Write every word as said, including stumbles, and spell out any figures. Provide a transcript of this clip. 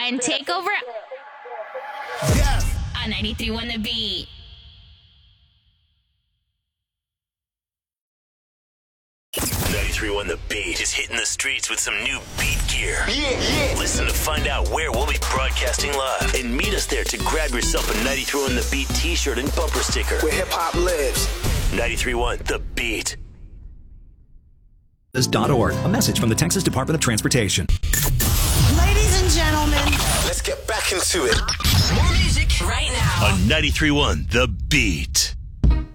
and take over Yes. on ninety-three point one The Beat. ninety-three point one The Beat is hitting the streets with some new beat gear. Yeah, yeah. Listen to find out where we'll be broadcasting live and meet us there to grab yourself a ninety-three point one The Beat t-shirt and bumper sticker. Where hip-hop lives. ninety-three point one The Beat. .org. A message from the Texas Department of Transportation. Ladies and gentlemen, Let's get back into it. More music right now. On ninety-three point one The Beat.